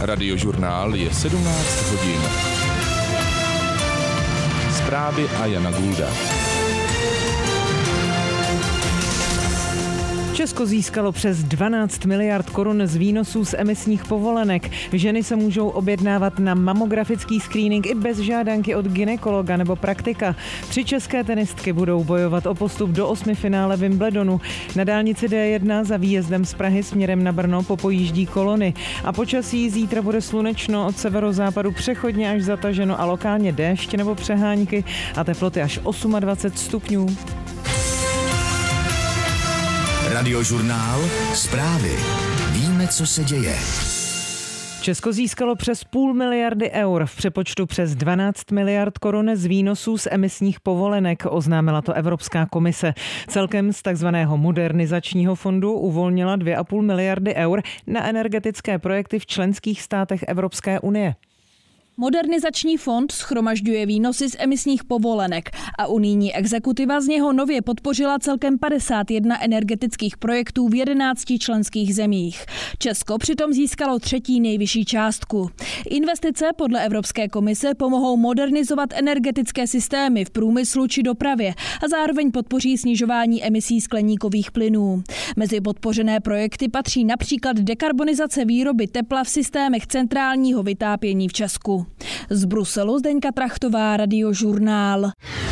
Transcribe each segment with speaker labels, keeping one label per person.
Speaker 1: Radiožurnál je 17 hodin. Zprávy a Jana Gulda.
Speaker 2: Česko získalo přes 12 miliard korun z výnosů z emisních povolenek. Ženy se můžou objednávat na mamografický screening i bez žádanky od gynekologa nebo praktika. 3 české tenistky budou bojovat o postup do 8. finále Wimbledonu. Na dálnici D1 za výjezdem z Prahy směrem na Brno popojíždí kolony. A počasí zítra bude slunečno, od severozápadu přechodně až zataženo a lokálně déšť nebo přehánky a teploty až 28 stupňů.
Speaker 3: Radiožurnál, zprávy. Víme, co se děje.
Speaker 2: Česko získalo přes 0,5 miliardy eur, v přepočtu přes 12 miliard korun z výnosů z emisních povolenek, oznámila to Evropská komise. Celkem z takzvaného modernizačního fondu uvolnila 2,5 miliardy eur na energetické projekty v členských státech Evropské unie.
Speaker 4: Modernizační fond shromažďuje výnosy z emisních povolenek a unijní exekutiva z něho nově podpořila celkem 51 energetických projektů v 11 členských zemích. Česko přitom získalo 3. nejvyšší částku. Investice podle Evropské komise pomohou modernizovat energetické systémy v průmyslu či dopravě a zároveň podpoří snižování emisí skleníkových plynů. Mezi podpořené projekty patří například dekarbonizace výroby tepla v systémech centrálního vytápění v Česku. Z Bruselu Zdeňka Trachtová, Radiožurnál.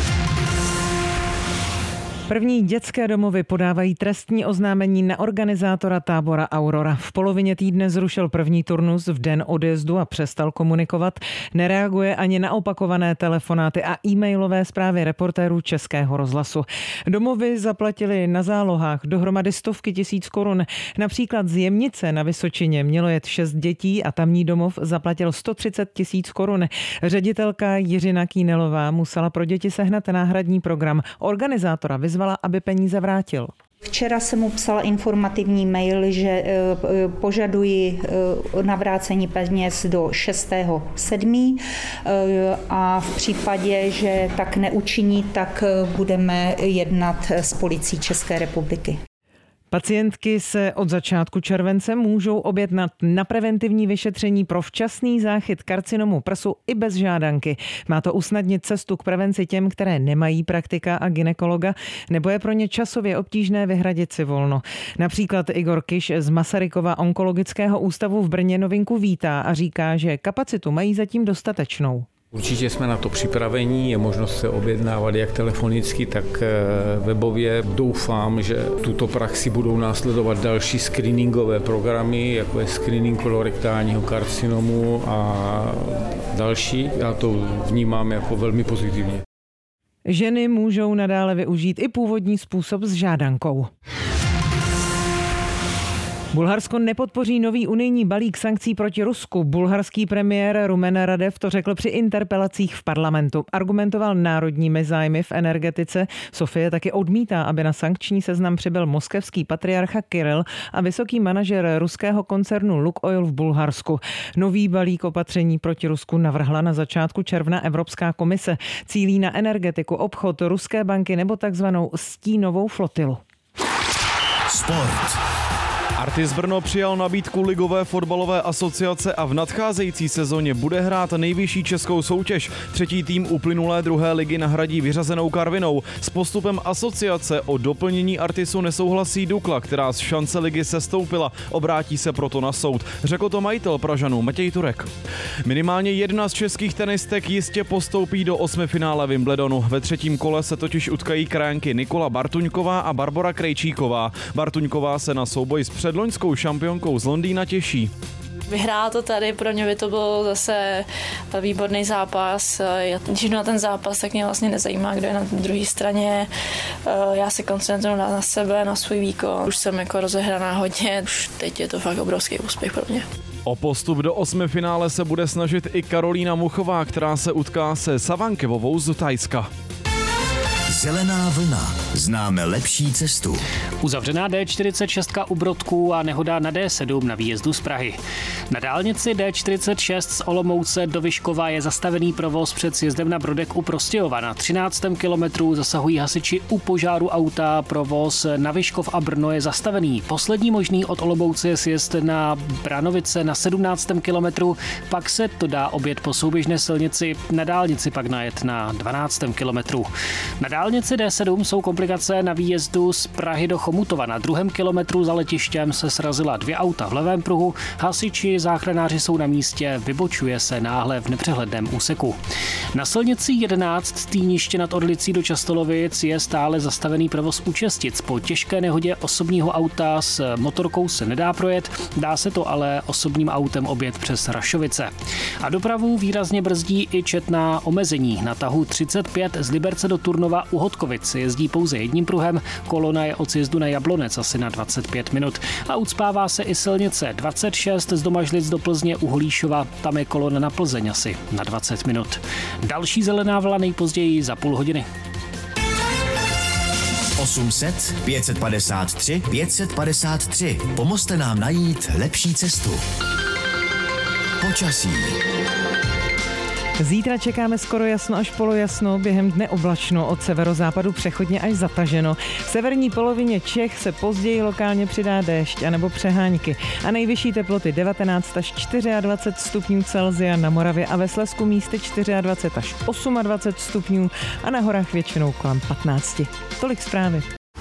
Speaker 2: První dětské domovy podávají trestní oznámení na organizátora tábora Aurora. V polovině týdne zrušil první turnus v den odjezdu a přestal komunikovat. Nereaguje ani na opakované telefonáty a e-mailové zprávy reportérů Českého rozhlasu. Domovy zaplatili na zálohách dohromady stovky tisíc korun. Například z Jemnice na Vysočině mělo jet 6 dětí a tamní domov zaplatil 130 tisíc korun. Ředitelka Jiřina Kýnelová musela pro děti sehnat náhradní program. Organizátora vyzvala, aby peníze vrátil.
Speaker 5: Včera jsem mu psala informativní mail, že požaduji navrácení peněz do 6.7. a v případě, že tak neučiní, tak budeme jednat s policií České republiky.
Speaker 2: Pacientky se od začátku července můžou objednat na preventivní vyšetření pro včasný záchyt karcinomu prsu i bez žádanky. Má to usnadnit cestu k prevenci těm, které nemají praktika a gynekologa, nebo je pro ně časově obtížné vyhradit si volno. Například Igor Kiš z Masarykova onkologického ústavu v Brně novinku vítá a říká, že kapacitu mají zatím dostatečnou.
Speaker 6: Určitě jsme na to připraveni, je možnost se objednávat jak telefonicky, tak webově. Doufám, že tuto praxi budou následovat další screeningové programy, jako je screening kolorektálního karcinomu a další. Já to vnímám jako velmi pozitivně.
Speaker 2: Ženy můžou nadále využít i původní způsob s žádankou. Bulharsko nepodpoří nový unijní balík sankcí proti Rusku. Bulharský premiér Rumen Radev to řekl při interpelacích v parlamentu. Argumentoval národními zájmy v energetice. Sofie taky odmítá, aby na sankční seznam přibyl moskevský patriarcha Kiril a vysoký manažer ruského koncernu Lukoil v Bulharsku. Nový balík opatření proti Rusku navrhla na začátku června Evropská komise. Cílí na energetiku, obchod, ruské banky nebo takzvanou stínovou flotilu.
Speaker 3: Sport.
Speaker 7: Artis Brno přijal nabídku Ligové fotbalové asociace a v nadcházející sezóně bude hrát nejvyšší českou soutěž. 3. tým uplynulé 2. ligy nahradí vyřazenou Karvinou. S postupem asociace o doplnění Artisu nesouhlasí Dukla, která z šance ligy sestoupila. Obrátí se proto na soud. Řekl to majitel Pražanů Matěj Turek. Minimálně jedna z českých tenistek jistě postoupí do 8. finále Wimbledonu. Ve 3. kole se totiž utkají krajanky Nikola Bartuňková a Barbora Krejčíková. Bartuňková se na souboj s předloňskou šampionkou z Londýna těší.
Speaker 8: Vyhrát to tady, pro mě by to byl zase výborný zápas. Když jdu na ten zápas, tak mě vlastně nezajímá, kdo je na druhé straně. Já se koncentruju na sebe, na svůj výkon. Už jsem jako rozehraná hodně, už teď je to fakt obrovský úspěch pro mě.
Speaker 7: O postup do 8. finále se bude snažit i Karolína Muchová, která se utká se Savankevovou z Thajska.
Speaker 3: Zelená vlna. Známe lepší cestu.
Speaker 9: Uzavřená D46 u Brodků a nehoda na D7 na výjezdu z Prahy. Na dálnici D46 z Olomouce do Vyškova je zastavený provoz před sjezdem na Brodek u Prostějova. Na 13. kilometru zasahují hasiči u požáru auta. Provoz na Vyškov a Brno je zastavený. Poslední možný od Olomouce je sjezd na Branovice na 17. kilometru. Pak se to dá objet po souběžné silnici. Na dálnici pak najet na 12. kilometru. Na dálnici D7 jsou komplikace na výjezdu z Prahy do Chomutova. Na 2. kilometru za letištěm se srazila 2 auta v levém pruhu. Hasiči, záchranáři jsou na místě, vybočuje se náhle v nepřehledném úseku. Na silnici 11 Týniště nad Orlicí do Častolovic je stále zastavený provoz u Čestic. Po těžké nehodě osobního auta s motorkou se nedá projet, dá se to ale osobním autem objet přes Rašovice. A dopravu výrazně brzdí i četná omezení. Na tahu 35 z Liberce do Turnova u Hodkovic jezdí pouze jedním pruhem, kolona je od sjezdu na Jablonec asi na 25 minut. A ucpává se i silnice 26 z Domažlic do Plzně u Holíšova, tam je kolona na Plzeň asi na 20 minut. Další zelená vlna nejpozději za půl hodiny.
Speaker 3: 800 553 553. Pomozte nám najít lepší cestu. Počasí.
Speaker 2: Zítra čekáme skoro jasno až polojasno, během dne oblačno, od severozápadu přechodně až zataženo. V severní polovině Čech se později lokálně přidá déšť anebo přehánky a nejvyšší teploty 19 až 24 stupňů Celsia, na Moravě a ve Slezsku místy 24 až 28 stupňů a na horách většinou kolem 15. Tolik zprávy.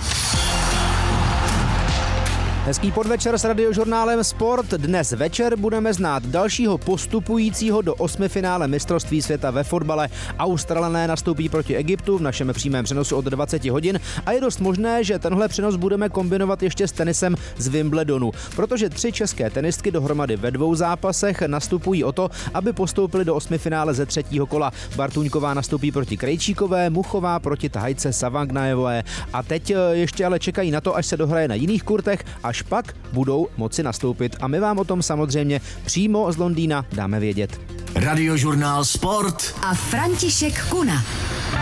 Speaker 10: Hezký podvečer s Radiožurnálem Sport. Dnes večer budeme znát dalšího postupujícího do 8finále mistrovství světa ve fotbale. Australané nastoupí proti Egyptu v našem přímém přenosu od 20 hodin a je dost možné, že tenhle přenos budeme kombinovat ještě s tenisem z Wimbledonu, protože 3 české tenistky dohromady ve 2 zápasech nastupují o to, aby postoupili do 8finále ze 3. kola. Bartuňková nastoupí proti Krejčíkové, Muchová proti tahajce Savangnajevové a teď ještě ale čekají na to, až se dohraje na jiných kurtech, až pak budou moci nastoupit. A my vám o tom samozřejmě přímo z Londýna dáme vědět.
Speaker 3: Radiožurnál Sport
Speaker 11: a František Kuna.